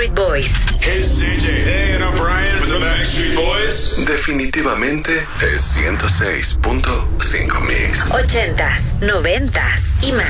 Backstreet Boys. Hey, CJ. Hey, and I'm Brian with the Backstreet Boys. Definitivamente es 106.5 Mix. 80s, 90s y más.